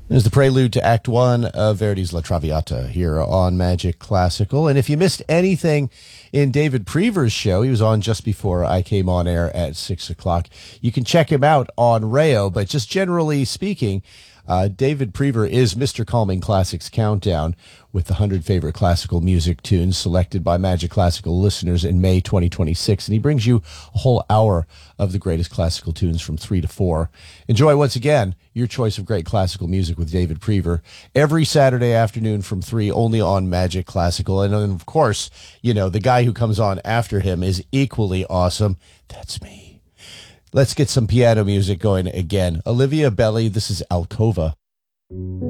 There's the prelude to Act 1 of Verdi's La Traviata here on Magic Classical. And if you missed anything in David Prever's show, he was on just before I came on air at 6 o'clock. You can check him out on Rayo, but just generally speaking, David Prever is Mr. Calming Classics Countdown with the 100 favorite classical music tunes selected by Magic Classical listeners in May 2026. And he brings you a whole hour of the greatest classical tunes from 3 to 4. Enjoy, once again, your choice of great classical music with David Prever every Saturday afternoon from 3, only on Magic Classical. And then, of course, you know, the guy who comes on after him is equally awesome. That's me. Let's get some piano music going again. Olivia Belli, this is Alcova.